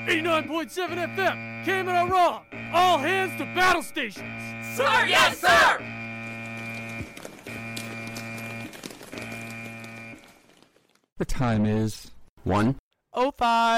89.7 FM, Camino Raw. All hands to battle stations. Sir, yes, sir! The time is 1:05.